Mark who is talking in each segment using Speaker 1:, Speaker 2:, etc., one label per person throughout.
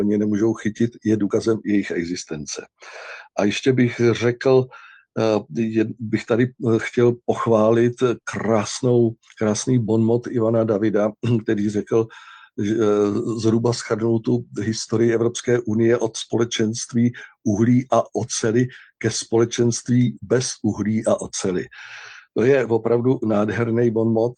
Speaker 1: oni nemůžou chytit, je důkazem jejich existence. A ještě bych řekl, bych tady chtěl pochválit krásný bonmot Ivana Davida, který řekl, zhruba shrnul tu historii Evropské unie od společenství uhlí a oceli ke společenství bez uhlí a oceli. To je opravdu nádherný bonmot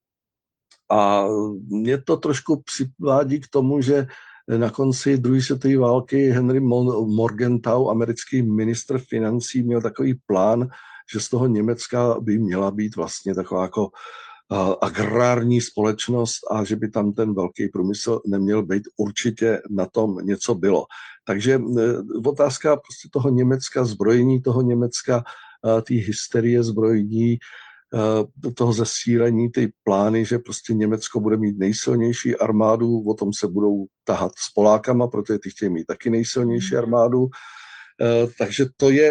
Speaker 1: a mě to trošku přivádí k tomu, že na konci druhé světové války Henry Morgenthau, americký ministr financí, měl takový plán, že z toho Německa by měla být vlastně taková jako agrární společnost a že by tam ten velký průmysl neměl být. Určitě na tom něco bylo. Takže otázka prostě toho Německa, zbrojení toho Německa, té hysterie zbrojení, toho zesílení, ty plány, že prostě Německo bude mít nejsilnější armádu, o tom se budou tahat s Polákama, protože ty chtějí mít taky nejsilnější armádu. Takže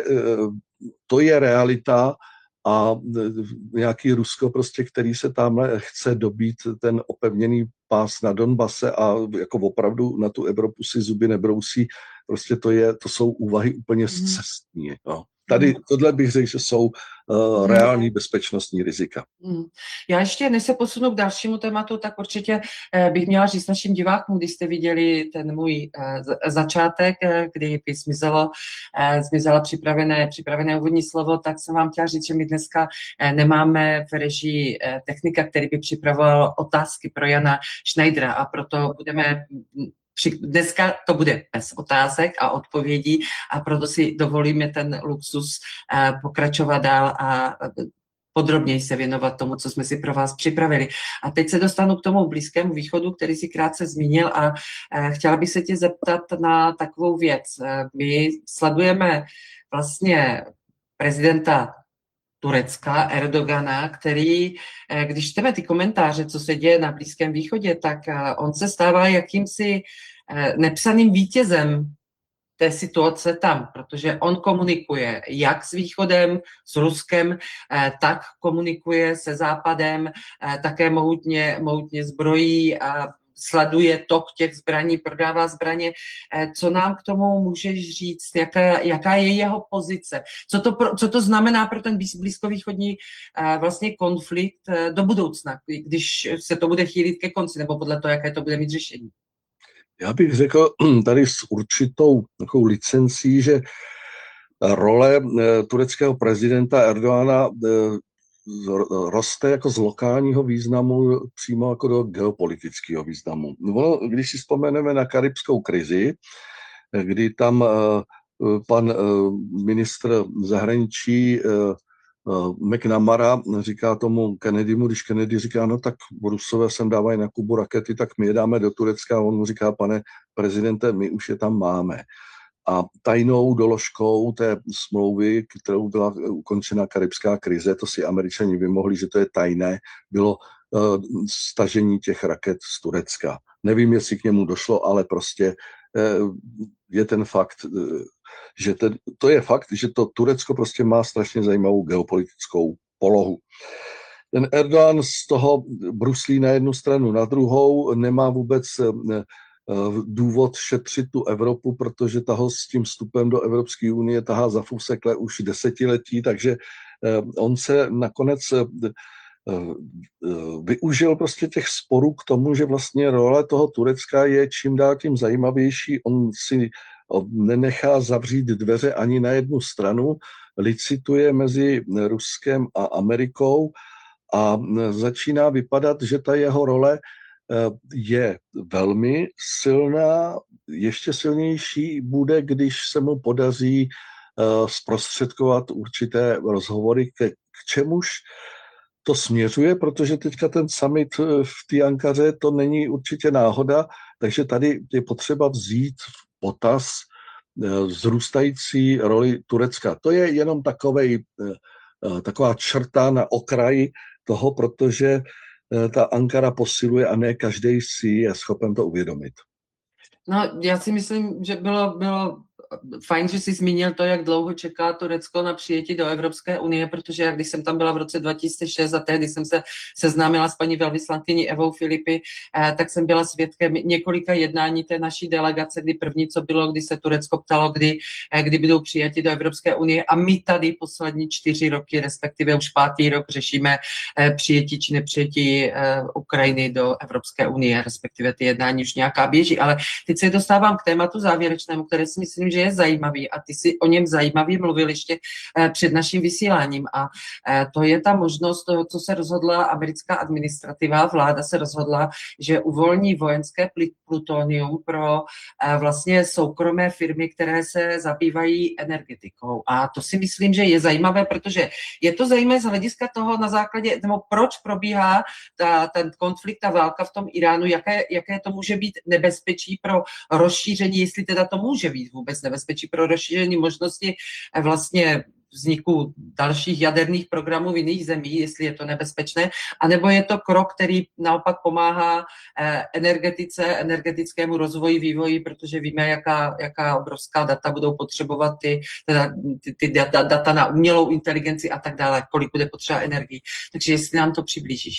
Speaker 1: to je realita a nějaký Rusko, prostě, který se tam chce dobít ten opevněný pás na Donbase a jako opravdu na tu Evropu si zuby nebrousí, prostě to jsou úvahy úplně scestní. No. Tady tohle bych řekl, že jsou reální bezpečnostní rizika.
Speaker 2: Já ještě, než se posunu k dalšímu tématu, tak určitě bych měla říct našim divákům, když jste viděli ten můj začátek, kdy by zmizelo připravené úvodní slovo, tak jsem vám chtěla říct, že my dneska nemáme v režii technika, který by připravoval otázky pro Jana Schneidera a proto dneska to bude bez otázek a odpovědí a proto si dovolíme ten luxus pokračovat dál a podrobněji se věnovat tomu, co jsme si pro vás připravili. A teď se dostanu k tomu Blízkému východu, který si krátce zmínil a chtěla bych se tě zeptat na takovou věc. My sledujeme vlastně prezidenta Turecka, Erdogana, který, když čteme ty komentáře, co se děje na Blízkém východě, tak on se stává jakýmsi nepsaným vítězem té situace tam, protože on komunikuje jak s Východem, s Ruskem, tak komunikuje se Západem, také mohutně zbrojí a sleduje tok těch zbraní, prodává zbraně. Co nám k tomu můžeš říct? Jaká je jeho pozice? Co to znamená pro ten blízkovýchodní vlastně konflikt do budoucna, když se to bude chýlit ke konci, nebo podle toho, jaké to bude mít řešení?
Speaker 1: Já bych řekl tady s určitou takovou licencí, že role tureckého prezidenta Erdogana roste jako z lokálního významu přímo jako do geopolitického významu. Když si vzpomeneme na karibskou krizi, kdy tam pan ministr zahraničí McNamara říká tomu Kennedymu, když Kennedy říká, no tak Rusové sem dávají na Kubu rakety, tak my je dáme do Turecka, a on mu říká, pane prezidente, my už je tam máme. A tajnou doložkou té smlouvy, kterou byla ukončena karibská krize, to si Američani vymohli, že to je tajné, bylo stažení těch raket z Turecka. Nevím, jestli k němu došlo, ale prostě je ten fakt, že to je fakt, že to Turecko prostě má strašně zajímavou geopolitickou polohu. Ten Erdogan z toho bruslí na jednu stranu, na druhou, nemá vůbec důvod šetřit tu Evropu, protože taho s tím vstupem do Evropské unie tahá za fusekle už desetiletí, takže on se nakonec využil prostě těch sporů k tomu, že vlastně role toho Turecka je čím dál tím zajímavější. On si nenechá zavřít dveře ani na jednu stranu, licituje mezi Ruskem a Amerikou a začíná vypadat, že ta jeho role je velmi silná, ještě silnější bude, když se mu podaří zprostředkovat určité rozhovory, k čemuž to směřuje, protože teďka ten summit v té Ankaře, to není určitě náhoda, takže tady je potřeba vzít v potaz vzrůstající roli Turecka. To je jenom taková črta na okraji toho, protože ta Ankara posiluje a ne každý si je schopen to uvědomit.
Speaker 2: No, já si myslím, že bylo fajn, že jsi zmínil to, jak dlouho čeká Turecko na přijetí do Evropské unie, protože jak když jsem tam byla v roce 2006 a tehdy jsem se seznámila s paní velvyslankyní Evou Filipy, tak jsem byla svědkem několika jednání té naší delegace, kdy první, co bylo, kdy se Turecko ptalo, kdy budou přijati do Evropské unie, a my tady poslední 4 roky, respektive už 5. rok, řešíme přijetí či nepřijetí Ukrajiny do Evropské unie, respektive ty jednání už nějaká běží. Ale teď se dostávám k tématu závěrečnému, které si myslím, že je zajímavý, a ty si o něm zajímavě mluvil ještě před naším vysíláním, a to je ta možnost, co se rozhodla americká administrativa, vláda se rozhodla, že uvolní vojenské plutonium pro vlastně soukromé firmy, které se zabývají energetikou. A to si myslím, že je zajímavé, protože je to zajímavé z hlediska toho, na základě, nebo proč probíhá ten konflikt, ta válka v tom Iránu, jaké to může být nebezpečí pro rozšíření, jestli teda to může být vůbec nebezpečí pro rozšíření možnosti vlastně vzniku dalších jaderných programů v jiných zemích, jestli je to nebezpečné, anebo je to krok, který naopak pomáhá energetickému rozvoji, vývoji, protože víme, jaká obrovská data budou potřebovat ty data na umělou inteligenci a tak dále, kolik bude potřeba energii. Takže jestli nám to přiblížíš.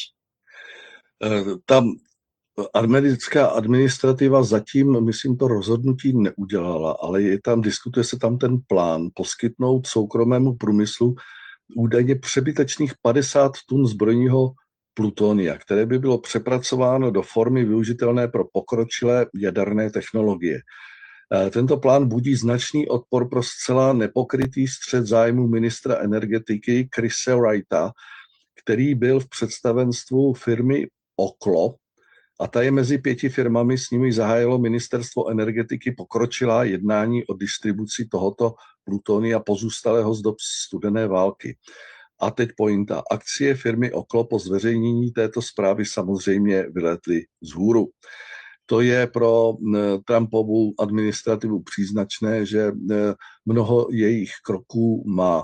Speaker 1: Tam americká administrativa zatím, myslím, to rozhodnutí neudělala, ale diskutuje se tam ten plán poskytnout soukromému průmyslu údajně přebytečných 50 tun zbrojního plutonia, které by bylo přepracováno do formy využitelné pro pokročilé jaderné technologie. Tento plán budí značný odpor pro zcela nepokrytý střet zájmu ministra energetiky Chrise Wrighta, který byl v představenstvu firmy Oklo, a ta je mezi 5 firmami, s nimi zahájilo ministerstvo energetiky pokročilá jednání o distribuci tohoto plutonia pozůstalého z dob studené války. A teď pointa. Akcie firmy Oklo po zveřejnění této zprávy samozřejmě vylétly vzhůru. To je pro Trumpovu administrativu příznačné, že mnoho jejich kroků má.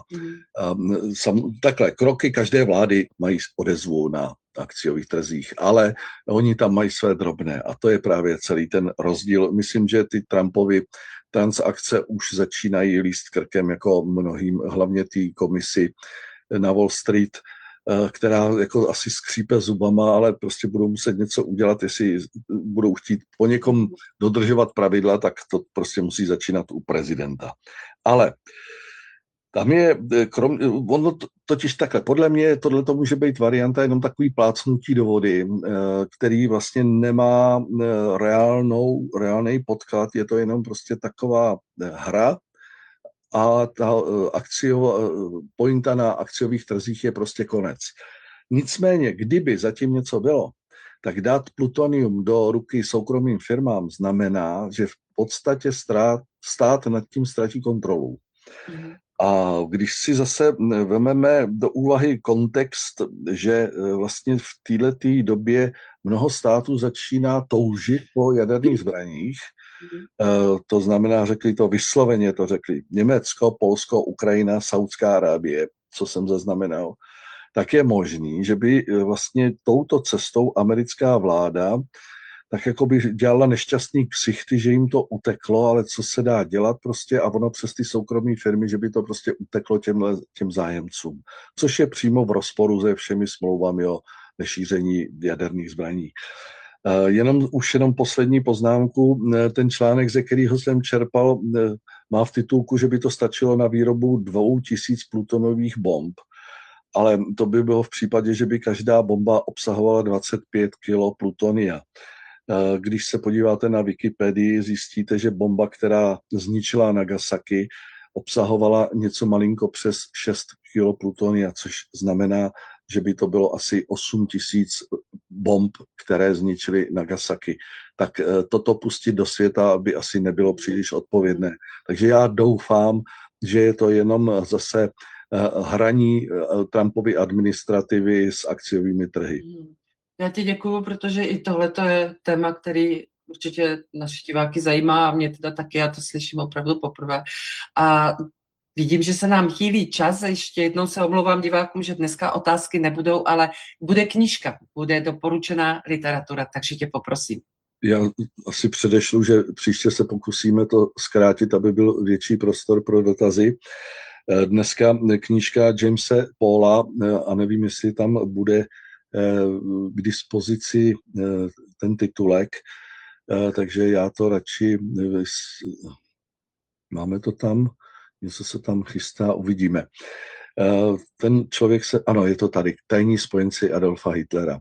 Speaker 1: Takhle, kroky každé vlády mají odezvu na akciových trzích, ale oni tam mají své drobné, a to je právě celý ten rozdíl. Myslím, že ty Trumpovy transakce už začínají líst krkem jako mnohým, hlavně té komisi na Wall Street, která jako asi skřípe zubama, ale prostě budou muset něco udělat, jestli budou chtít po někom dodržovat pravidla, tak to prostě musí začínat u prezidenta. Ale tam je, ono totiž takhle, podle mě tohle může být varianta jenom takový plácnutí do vody, který vlastně nemá reálný podklad, je to jenom prostě taková hra, a ta pointa na akciových trzích je prostě konec. Nicméně, kdyby zatím něco bylo, tak dát plutonium do ruky soukromým firmám znamená, že v podstatě stát nad tím ztratí kontrolu. A když si zase vezmeme do úvahy kontext, že vlastně v této době mnoho států začíná toužit po jaderných zbraních, to znamená, řekli to vysloveně, to řekli Německo, Polsko, Ukrajina, Saudská Arábie, co jsem zaznamenal, tak je možný, že by vlastně touto cestou americká vláda tak jako by dělala nešťastný ksichty, že jim to uteklo, ale co se dá dělat prostě, a ono přes ty soukromé firmy, že by to prostě uteklo těm zájemcům, což je přímo v rozporu se všemi smlouvami o nešíření jaderných zbraní. Jenom poslední poznámku. Ten článek, ze kterého jsem čerpal, má v titulku, že by to stačilo na výrobu 2000 plutonových bomb, ale to by bylo v případě, že by každá bomba obsahovala 25 kg plutonia. Když se podíváte na Wikipedii, zjistíte, že bomba, která zničila Nagasaki, obsahovala něco malinko přes 6 kg plutonia, což znamená, že by to bylo asi 8 000 bomb, které zničily Nagasaki. Tak toto pustit do světa by asi nebylo příliš odpovědné. Takže já doufám, že je to jenom zase hraní Trumpovy administrativy s akciovými trhy.
Speaker 2: Já ti děkuju, protože i tohle je téma, který určitě naše diváky zajímá, a mě teda taky, já to slyším opravdu poprvé. A vidím, že se nám chýlí čas, ještě jednou se omlouvám divákům, že dneska otázky nebudou, ale bude knížka, bude doporučená literatura, takže tě poprosím.
Speaker 1: Já asi předešlu, že příště se pokusíme to zkrátit, aby byl větší prostor pro dotazy. Dneska knížka Jamese Paula, a nevím, jestli tam bude k dispozici ten titulek, takže já to radši, máme to tam, něco se tam chystá, uvidíme. Ten člověk ano, je to tady, Tajní spojenci Adolfa Hitlera.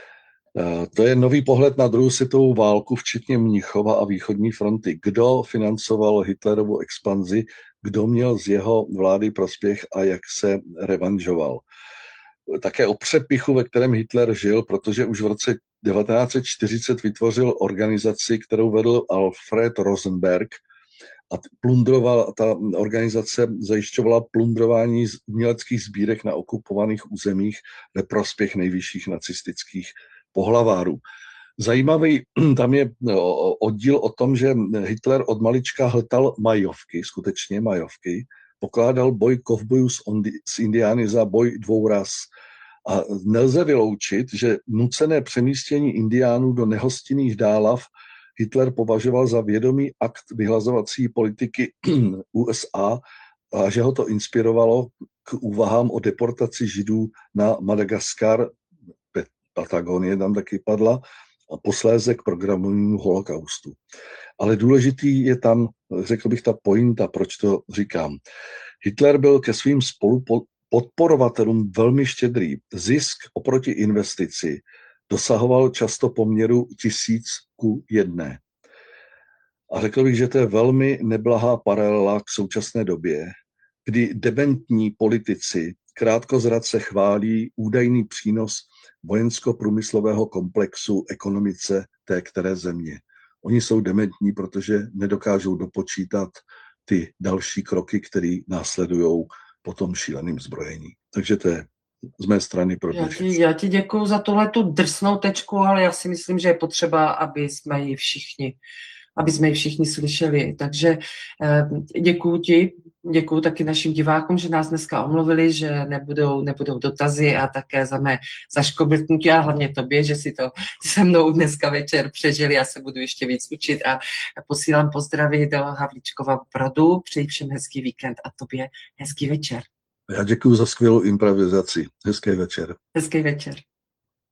Speaker 1: To je nový pohled na druhou světovou válku, včetně Mnichova a východní fronty. Kdo financoval Hitlerovu expanzi, kdo měl z jeho vlády prospěch a jak se revanžoval. Také o přepichu, ve kterém Hitler žil, protože už v roce 1940 vytvořil organizaci, kterou vedl Alfred Rosenberg, a ta organizace zajišťovala plundrování uměleckých sbírek na okupovaných územích ve prospěch nejvyšších nacistických pohlavárů. Zajímavý tam je oddíl o tom, že Hitler od malička hltal majovky, skutečně majovky, pokládal boj kovbojů s Indiány za boj dvou ras. A nelze vyloučit, že nucené přemístění Indiánů do nehostinných dálav Hitler považoval za vědomý akt vyhlazovací politiky USA a že ho to inspirovalo k úvahám o deportaci Židů na Madagaskar, Patagonie tam taky padla, a posléze k programovému holokaustu. Ale důležitý je tam, řekl bych, ta pointa, proč to říkám. Hitler byl ke svým podporovatelům velmi štědrý. Zisk oproti investici dosahoval často poměru 1000:1. A řekl bych, že to je velmi neblahá paralela k současné době, kdy dementní politici krátkozradce chválí údajný přínos vojensko-průmyslového komplexu ekonomice té které země. Oni jsou dementní, protože nedokážou dopočítat ty další kroky, které následují po tom šíleným zbrojení. Takže to je z mé strany pro dnešek.
Speaker 2: Já ti děkuju za tuhletu drsnou tečku, ale já si myslím, že je potřeba, aby jsme ji všichni slyšeli. Takže děkuju ti, děkuju taky našim divákům, že nás dneska omluvili, že nebudou dotazy a také za mé zaškobrtnutí a hlavně tobě, že si to se mnou dneska večer přežili. Já se budu ještě víc učit a posílám pozdravy do Havlíčkova Brodu. Přeji všem hezký víkend a tobě hezký večer.
Speaker 1: Já děkuju za skvělou improvizaci. Hezký večer.
Speaker 2: Hezký večer.